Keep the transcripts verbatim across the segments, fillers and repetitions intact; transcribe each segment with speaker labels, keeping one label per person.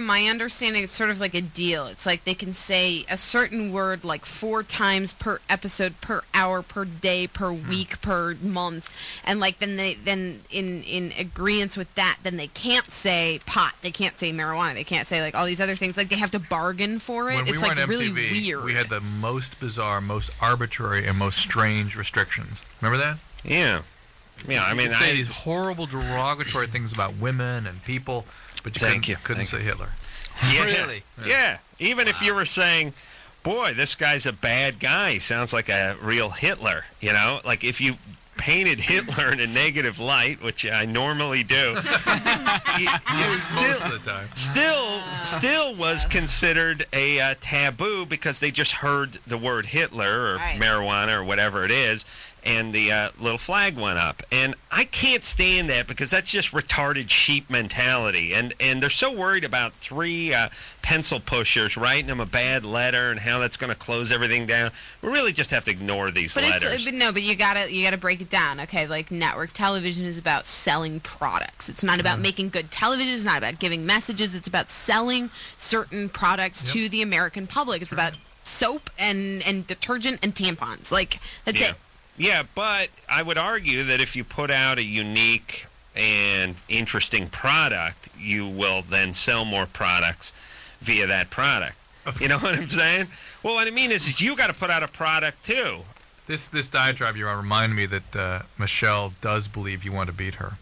Speaker 1: my understanding, it's sort of like a deal. It's like they can say a certain word like four times per episode, per hour, per day, per week, per month, and like then they then in in agreement with that, then they can't say pot, they can't say marijuana, they can't say like all these other things. Like they have to bargain for it.
Speaker 2: When we
Speaker 1: it's
Speaker 2: were
Speaker 1: like
Speaker 2: on
Speaker 1: really
Speaker 2: M T V,
Speaker 1: weird.
Speaker 2: we had the most bizarre, most arbitrary, and most strange restrictions. Remember that?
Speaker 3: Yeah. Yeah, I
Speaker 2: you
Speaker 3: mean,
Speaker 2: could say
Speaker 3: I,
Speaker 2: these horrible, derogatory things about women and people, but you
Speaker 3: Thank
Speaker 2: couldn't,
Speaker 3: you.
Speaker 2: couldn't
Speaker 3: Thank
Speaker 2: say
Speaker 3: you.
Speaker 2: Hitler.
Speaker 3: yeah,
Speaker 4: Really?
Speaker 3: Yeah. yeah. Even wow. if you were saying, boy, this guy's a bad guy, he sounds like a real Hitler, you know? Like if you painted Hitler in a negative light, which I normally do, it, it still,
Speaker 2: most of the time.
Speaker 3: still, still was considered a uh, taboo because they just heard the word Hitler or
Speaker 1: right.
Speaker 3: marijuana or whatever it is, and the uh, little flag went up. And I can't stand that because that's just retarded sheep mentality. And and they're so worried about three uh, pencil pushers writing them a bad letter and how that's going to close everything down. We really just have to ignore these
Speaker 1: but
Speaker 3: letters.
Speaker 1: It's, but no, but you gotta you gotta break it down. Okay, like network television is about selling products. It's not about mm. making good television. It's not about giving messages. It's about selling certain products
Speaker 2: yep.
Speaker 1: to the American public. It's
Speaker 2: That's
Speaker 1: about soap and and detergent and tampons. Like that's
Speaker 3: yeah.
Speaker 1: it.
Speaker 3: Yeah, but I would argue that if you put out a unique and interesting product, you will then sell more products via that product. You know what I'm saying? Well, what I mean is, is you got to put out a product too.
Speaker 2: This this diatribe you're on reminded me that uh, Michelle does believe you want to beat her.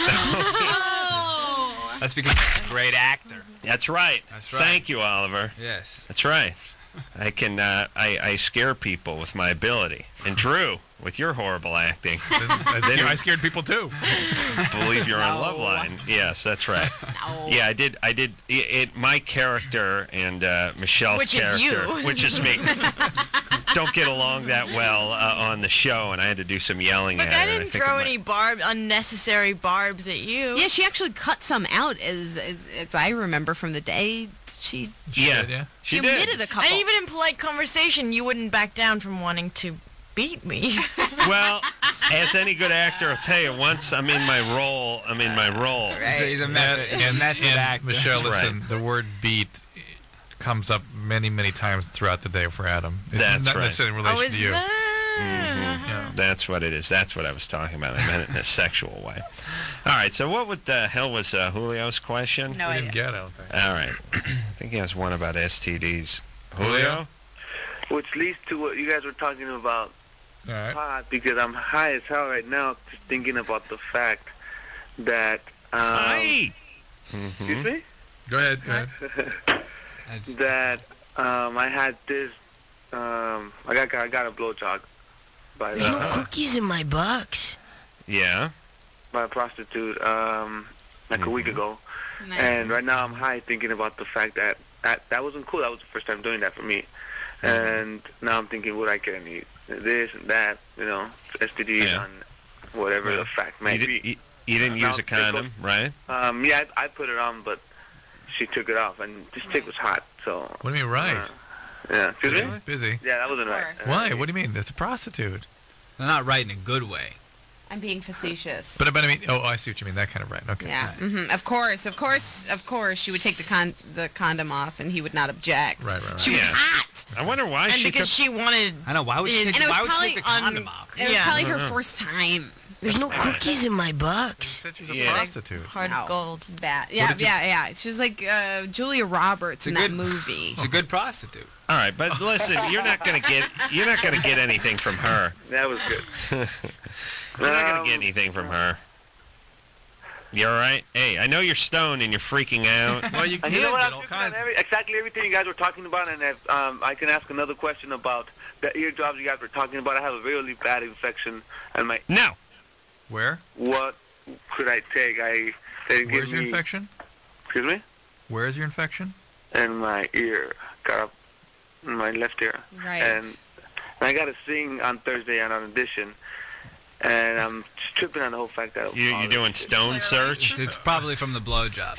Speaker 1: Oh.
Speaker 4: That's because she's a great actor.
Speaker 3: That's right.
Speaker 4: That's right.
Speaker 3: Thank you, Oliver.
Speaker 4: Yes.
Speaker 3: That's right. I can uh, I, I scare people with my ability. And Drew, with your horrible acting,
Speaker 2: I, scared, I scared people too.
Speaker 3: believe you're on
Speaker 1: No.
Speaker 3: Loveline. Yes, that's right.
Speaker 1: No.
Speaker 3: Yeah, I did. I did. It, it my character and uh, Michelle's
Speaker 5: Which is
Speaker 3: character,
Speaker 5: you.
Speaker 3: which is me, don't get along that well uh, on the show, and I had to do some yelling
Speaker 5: Look,
Speaker 3: at her.
Speaker 5: I
Speaker 3: and
Speaker 5: didn't
Speaker 3: think
Speaker 5: throw
Speaker 3: it might-
Speaker 5: any barb, unnecessary barbs at you.
Speaker 1: Yeah, she actually cut some out, as as, as I remember from the day. She
Speaker 3: Yeah,
Speaker 2: did, yeah.
Speaker 3: she,
Speaker 1: she
Speaker 3: did.
Speaker 1: omitted a couple.
Speaker 5: And even in polite conversation, you wouldn't back down from wanting to beat me.
Speaker 3: Well, as any good actor, I'll tell you, once I'm in my role, I'm in my role.
Speaker 4: He's a, he's a
Speaker 2: And,
Speaker 4: method, he's a
Speaker 2: and,
Speaker 4: method
Speaker 2: and
Speaker 4: actor.
Speaker 2: Michelle,
Speaker 3: That's
Speaker 2: listen, the word beat comes up many, many times throughout the day for Adam. It's
Speaker 3: That's
Speaker 2: not
Speaker 3: right.
Speaker 2: necessarily in
Speaker 5: Oh,
Speaker 2: relation
Speaker 5: is
Speaker 2: to you.
Speaker 5: that?
Speaker 2: Yeah.
Speaker 3: That's what it is. That's what I was talking about. I meant it in a sexual way. All right, so what what the hell was uh, Julio's question?
Speaker 1: no
Speaker 2: We
Speaker 1: idea.
Speaker 2: didn't get it, I don't think.
Speaker 3: All right. I think he has one about S T Ds. Julio?
Speaker 6: Which leads to what you guys were talking about
Speaker 2: All right.
Speaker 6: pot, because I'm high as hell right now just thinking about the fact that... Um,
Speaker 3: Hi!
Speaker 6: Excuse me?
Speaker 2: Go ahead. Go ahead.
Speaker 4: That's-
Speaker 6: That um, I had this... Um, I got I got a blowjob by,
Speaker 7: There's no
Speaker 6: uh,
Speaker 7: cookies in my box.
Speaker 3: Yeah?
Speaker 6: by a prostitute um, like a week ago.
Speaker 1: Nice.
Speaker 6: And right now I'm high thinking about the fact that that, that wasn't cool. That was the first time doing that for me. And now I'm thinking, would I get any this and that, you know, S T Ds
Speaker 3: Yeah.
Speaker 6: on whatever
Speaker 3: Yeah.
Speaker 6: the fact
Speaker 3: You,
Speaker 6: may
Speaker 3: di-
Speaker 6: be.
Speaker 3: you, you didn't
Speaker 6: Now
Speaker 3: use a
Speaker 6: it's difficult.
Speaker 3: condom, right?
Speaker 6: Um, yeah, I, I put it on, but she took it off, and this chick was hot, so...
Speaker 2: What do you mean, right?
Speaker 6: Uh, yeah, excuse me?
Speaker 2: Busy.
Speaker 6: Yeah, that wasn't
Speaker 1: Of
Speaker 6: right.
Speaker 1: course.
Speaker 2: Why? What do you mean? It's a prostitute.
Speaker 4: They're not right in a good way.
Speaker 1: I'm being facetious.
Speaker 2: But, but I mean, oh, I see what you mean. That kind of right. Okay.
Speaker 1: yeah, hmm of course, of course, of course, she would take the con- the condom off, and he would not object.
Speaker 2: Right, right, right.
Speaker 1: She was
Speaker 3: Yeah.
Speaker 1: hot,
Speaker 3: I wonder why
Speaker 5: And
Speaker 3: she
Speaker 5: because
Speaker 3: took...
Speaker 5: she wanted...
Speaker 4: I know. Why would she
Speaker 5: And
Speaker 4: take,
Speaker 1: it was
Speaker 4: why would she
Speaker 1: probably
Speaker 4: take the
Speaker 5: un-
Speaker 4: condom off?
Speaker 1: it was
Speaker 5: Yeah.
Speaker 1: probably
Speaker 3: I
Speaker 1: her
Speaker 3: don't know.
Speaker 1: first time.
Speaker 7: There's no cookies in my box.
Speaker 2: Said she was a
Speaker 3: Yeah.
Speaker 2: prostitute.
Speaker 5: Hard
Speaker 1: No,
Speaker 5: gold.
Speaker 1: it's bad. Yeah,
Speaker 2: did you-
Speaker 1: yeah, yeah. She was like uh, Julia Roberts
Speaker 4: It's a
Speaker 1: in that
Speaker 4: good-
Speaker 1: movie.
Speaker 4: She's a good prostitute.
Speaker 3: All right, but listen, you're not going to get you're not going to get anything from her.
Speaker 6: That was good.
Speaker 3: You're not going
Speaker 6: Um,
Speaker 3: to get anything from her. You all right? Hey, I know you're stoned and you're freaking out.
Speaker 2: Well, you
Speaker 6: And
Speaker 2: can
Speaker 6: you know what?
Speaker 2: get
Speaker 6: I'm
Speaker 2: all
Speaker 6: thinking
Speaker 2: kinds.
Speaker 6: on every, exactly everything you guys were talking about, and if, um, I can ask another question about the eardrops you guys were talking about. I have a really bad infection, and my
Speaker 3: No.
Speaker 2: Where?
Speaker 6: what could I take? I they didn't
Speaker 2: Where's
Speaker 6: give
Speaker 2: your
Speaker 6: me.
Speaker 2: infection?
Speaker 6: Excuse me.
Speaker 2: Where is your infection?
Speaker 6: In my ear, got up in my left ear,
Speaker 1: Right.
Speaker 6: and, and I got to sing on Thursday on audition, and I'm just tripping on the whole fact that
Speaker 3: You you doing stone search?
Speaker 4: It's probably from the blowjob.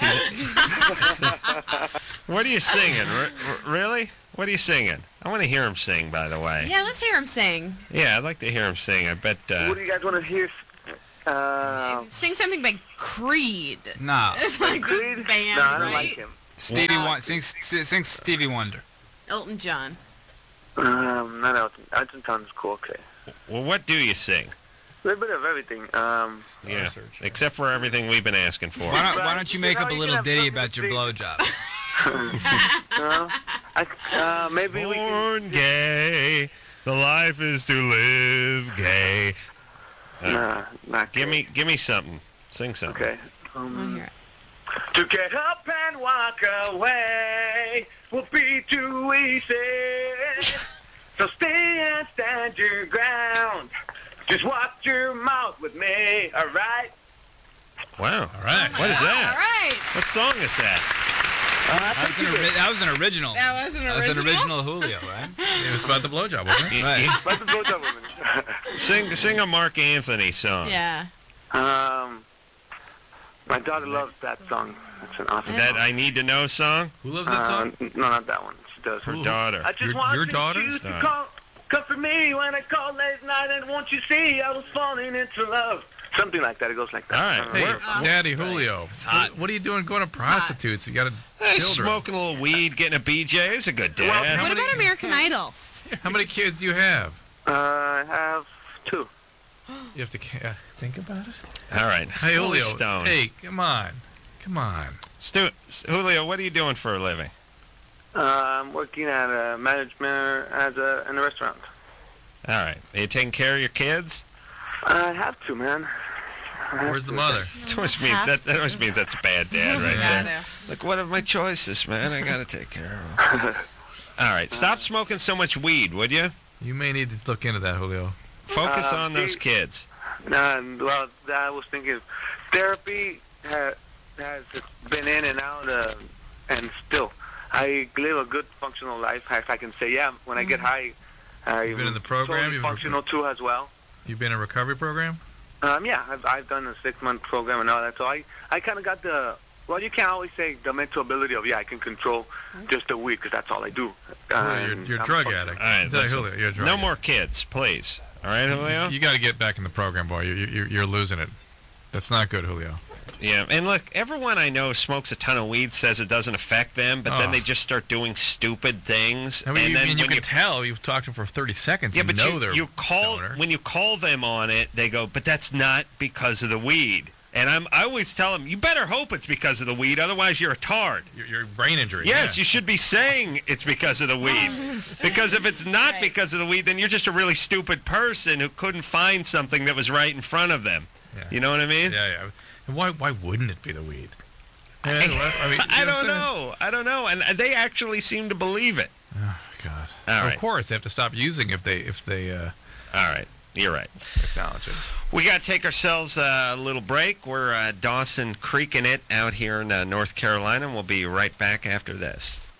Speaker 3: What are you singing? R- r- really? What are you singing? I want to hear him sing, by the way.
Speaker 1: yeah, let's hear him sing.
Speaker 3: Yeah, I'd like to hear him sing. I bet. Uh,
Speaker 6: What do you guys want to hear? Uh,
Speaker 1: Sing something by Creed.
Speaker 4: No.
Speaker 1: It's like
Speaker 6: Creed?
Speaker 1: the band,
Speaker 6: no, I don't
Speaker 1: right?
Speaker 6: like him.
Speaker 4: Stevie
Speaker 1: Well,
Speaker 4: Wonder. Sing, sing, sing Stevie Wonder.
Speaker 1: Elton John.
Speaker 6: Um, not Elton. Elton John's cool. Okay.
Speaker 3: Well, what do you sing?
Speaker 6: A little bit of everything. Um,
Speaker 3: Yeah,
Speaker 2: Search.
Speaker 3: except for everything we've been asking for.
Speaker 4: Why don't, why
Speaker 6: Right.
Speaker 4: don't you make
Speaker 6: You know,
Speaker 4: up a
Speaker 6: you
Speaker 4: little
Speaker 6: can have
Speaker 4: ditty
Speaker 6: something
Speaker 4: about
Speaker 6: to
Speaker 4: your
Speaker 6: sing.
Speaker 4: blowjob?
Speaker 6: uh, I, uh, maybe we can.
Speaker 3: Born gay, the life is to live gay.
Speaker 6: Nah, not
Speaker 3: Give
Speaker 6: gay.
Speaker 3: me, give me something. Sing something.
Speaker 6: Okay.
Speaker 1: I'll
Speaker 6: Um,
Speaker 1: hear it.
Speaker 6: to get up and walk away will be too easy. So stay and stand your ground. Just watch your mouth with me, all right?
Speaker 3: Wow.
Speaker 2: All right.
Speaker 3: What is
Speaker 1: All
Speaker 3: that?
Speaker 1: right.
Speaker 3: What song is that?
Speaker 4: That was, an ori- that was an original.
Speaker 1: That was an
Speaker 4: That was an
Speaker 1: original?
Speaker 4: original Julio, right?
Speaker 2: It was about the blowjob, wasn't it?
Speaker 3: Y-
Speaker 4: Right.
Speaker 3: y-
Speaker 6: About the blowjob woman.
Speaker 3: Sing, sing a Mark Anthony song.
Speaker 1: Yeah.
Speaker 6: um, my daughter loves that song. That's an awesome
Speaker 3: That
Speaker 6: song.
Speaker 3: I Need to Know song.
Speaker 2: Who loves that
Speaker 6: Uh,
Speaker 2: song?
Speaker 6: n- no, not that one. She does.
Speaker 3: Her daughter.
Speaker 6: I just
Speaker 2: Your-
Speaker 6: want
Speaker 2: your
Speaker 6: you
Speaker 2: daughter's
Speaker 6: to
Speaker 3: daughter?
Speaker 6: call, come for me when I call late night, and won't you see I was falling into love. Something like that. It goes like that.
Speaker 3: All right.
Speaker 6: I don't
Speaker 2: Hey,
Speaker 6: know.
Speaker 1: Oh,
Speaker 2: Daddy Julio.
Speaker 4: hot.
Speaker 2: What, what are you doing going to
Speaker 1: hot.
Speaker 2: prostitutes? You got a
Speaker 3: Hey,
Speaker 2: children.
Speaker 3: smoking a little weed, getting a B J is a good
Speaker 6: Well,
Speaker 3: dad.
Speaker 2: How
Speaker 1: What
Speaker 2: many-
Speaker 1: about American Idol?
Speaker 2: How many kids do you have?
Speaker 6: Uh, I have two.
Speaker 2: You have to ca- think about it.
Speaker 3: All right.
Speaker 2: Hey,
Speaker 3: Holy
Speaker 2: Julio.
Speaker 3: Stone.
Speaker 2: Hey, come on. Come on.
Speaker 3: Stu- Julio, what are you doing for a living?
Speaker 6: Uh, I'm working at a management as a in a restaurant.
Speaker 3: All right. Are you taking care of your kids?
Speaker 6: I have to, man. I have
Speaker 2: Where's the
Speaker 6: to.
Speaker 2: mother?
Speaker 3: That always means, that, that always means that's a bad dad right
Speaker 2: Yeah.
Speaker 3: there. Like, what are my choices, man? I got to take care of them. All right. Stop smoking so much weed, would you?
Speaker 2: You may need to look into that, Julio.
Speaker 3: Focus
Speaker 6: Uh,
Speaker 3: on those
Speaker 6: see-
Speaker 3: kids.
Speaker 6: And well, I was thinking, therapy ha- has been in and out, uh, and still, I live a good functional life. If I can say, yeah, when I get high, I'm
Speaker 2: You've been in the program?
Speaker 6: totally
Speaker 2: You've-
Speaker 6: functional too as well.
Speaker 2: You been in a recovery program?
Speaker 6: Um, yeah, I've, I've done a six-month program and all that, so I, I kind of got the, well, you can't always say the mental ability of, yeah, I can control just a week because that's all I do.
Speaker 2: Julio,
Speaker 6: And
Speaker 2: you're you're a
Speaker 6: I'm
Speaker 2: drug
Speaker 6: functional.
Speaker 2: addict.
Speaker 3: All right.
Speaker 2: Tell you,
Speaker 3: listen.
Speaker 2: Julio, you're a drug
Speaker 3: No
Speaker 2: addict.
Speaker 3: more kids, please. All right, Julio?
Speaker 2: You got to get back in the program, boy. You, you, you're losing it. That's not good, Julio.
Speaker 3: Yeah, and look, everyone I know smokes a ton of weed, says it doesn't affect them, but then
Speaker 2: Oh.
Speaker 3: they just start doing stupid things.
Speaker 2: I mean,
Speaker 3: and
Speaker 2: you,
Speaker 3: then
Speaker 2: and you
Speaker 3: when
Speaker 2: can
Speaker 3: you
Speaker 2: tell. You've talked to them for thirty seconds.
Speaker 3: yeah,
Speaker 2: you
Speaker 3: but
Speaker 2: know
Speaker 3: you,
Speaker 2: they're
Speaker 3: you call
Speaker 2: stoner.
Speaker 3: when you call them on it, they go, but that's not because of the weed. And I'm I always tell them, you better hope it's because of the weed, otherwise you're a tard.
Speaker 2: Your, your brain injury.
Speaker 3: Yes,
Speaker 2: yeah.
Speaker 3: you should be saying it's because of the weed. Because if it's not
Speaker 1: Right.
Speaker 3: because of the weed, then you're just a really stupid person who couldn't find something that was right in front of them.
Speaker 2: Yeah.
Speaker 3: You know what I mean?
Speaker 2: Yeah, yeah. And why why wouldn't it be the weed? Yeah, well, I, mean, you
Speaker 3: I
Speaker 2: what I'm
Speaker 3: don't
Speaker 2: saying?
Speaker 3: know. I don't know. And they actually seem to believe it.
Speaker 2: Oh God.
Speaker 3: All
Speaker 2: Well,
Speaker 3: right.
Speaker 2: Of course, they have to stop using if they if they uh,
Speaker 3: All right. You're right.
Speaker 2: acknowledge it.
Speaker 3: We got to take ourselves a little break. We're uh, Dawson Creeking it out here in uh, North Carolina, and we'll be right back after this.